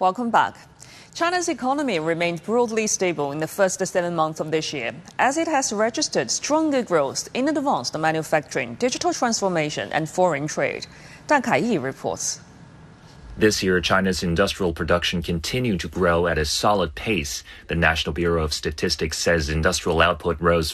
welcome back. China's economy remained broadly stable in the first 7 months of this year, as it has registered stronger growth in advanced manufacturing, digital transformation, and foreign trade. Dan Kai-yi reports. This year, China's industrial production continued to grow at a solid pace. The National Bureau of Statistics says industrial output rose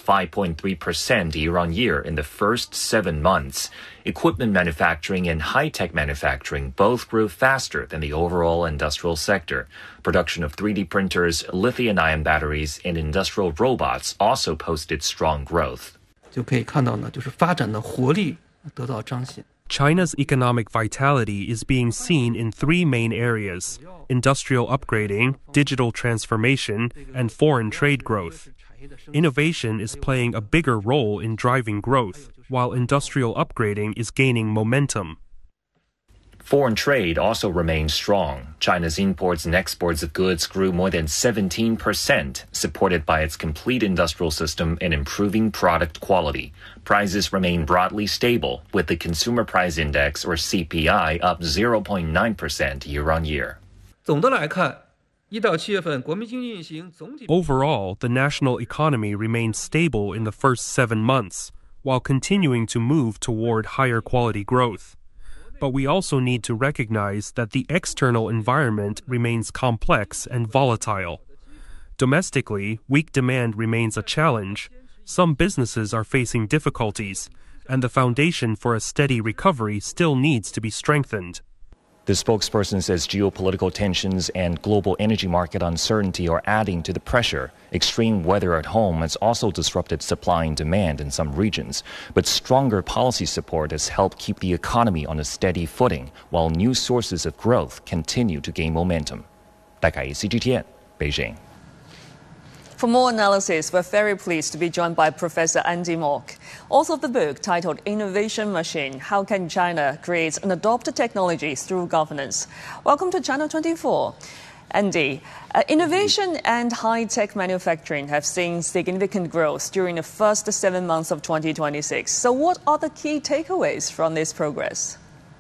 5.3% year-on-year in the first 7 months. Equipment manufacturing and high-tech manufacturing both grew faster than the overall industrial sector. Production of 3D printers, lithium-ion batteries, and industrial robots also posted strong growth. 就可以看到呢，就是发展的活力得到彰显。 China's economic vitality is being seen in 3 main areas: industrial upgrading, digital transformation, and foreign trade growth. Innovation is playing a bigger role in driving growth, while industrial upgrading is gaining momentum. Foreign trade also remains strong. China's imports and exports of goods grew more than 17%, supported by its complete industrial system and improving product quality. Prices remain broadly stable, with the Consumer Price Index, or CPI, up 0.9% year-on-year. 总的来看，1到7月份国民经济运行总体 Overall, the national economy remained stable in the first 7 months, while continuing to move toward higher quality growth. But we also need to recognize that the external environment remains complex and volatile. Domestically, weak demand remains a challenge. Some businesses are facing difficulties, and the foundation for a steady recovery still needs to be strengthened. The spokesperson says geopolitical tensions and global energy market uncertainty are adding to the pressure. Extreme weather at home has also disrupted supply and demand in some regions, but stronger policy support has helped keep the economy on a steady footing, while new sources of growth continue to gain momentum. 戴凯怡 CGTN, Beijing. For more analysis, we're very pleased to be joined by Professor Andy Mok, author of the book titled Innovation Machine: How Can China Create and Adopt Technology Through Governance? Welcome to Channel 24. Andy, innovation and high-tech manufacturing have seen significant growth during the first 7 months of 2026. So what are the key takeaways from this progress?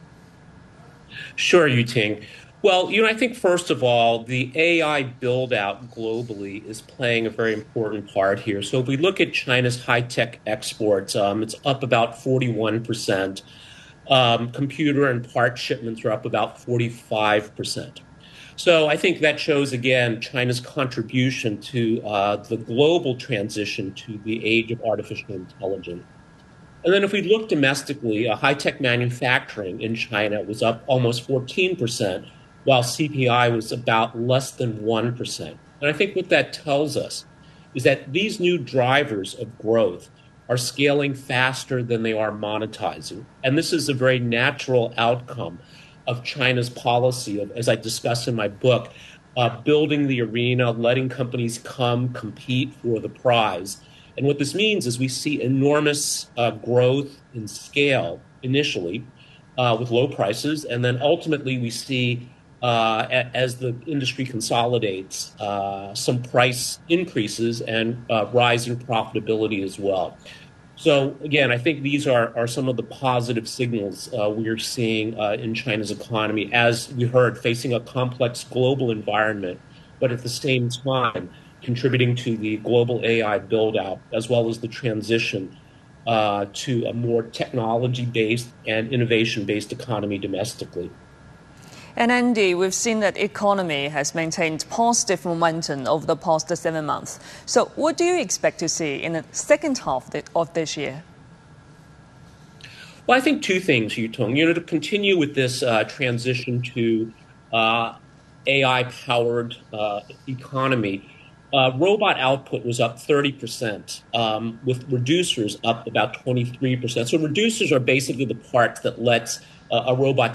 Sure, Yuting. Well, I think first of all, the AI build-out globally is playing a very important part here. So if we look at China's high-tech exports, it's up about 41%. Computer and part shipments are up about 45%. So I think that shows, again, China's contribution to the global transition to the age of artificial intelligence. And then if we look domestically, high-tech manufacturing in China was up almost 14%, while CPI was about less than 1%. And I think what that tells us is that these new drivers of growth are scaling faster than they are monetizing. And this is a very natural outcome of China's policy of, as I discuss in my book, building the arena, letting companies come compete for the prize. And what this means is we see enormous growth in scale initially with low prices, and then ultimately we see as the industry consolidates, some price increases and rising profitability as well. So again, I think these are some of the positive signals we're seeing in China's economy, as we heard, facing a complex global environment, but at the same time contributing to the global AI build-out, as well as the transition to a more technology-based and innovation-based economy domestically. And Andy, we've seen that economy has maintained positive momentum over the past 7 months. So what do you expect to see in the second half of this year? Well, I think 2 things, Yutong. To continue with this transition to AI-powered economy, robot output was up 30%, with reducers up about 23%. So reducers are basically the parts that lets a robot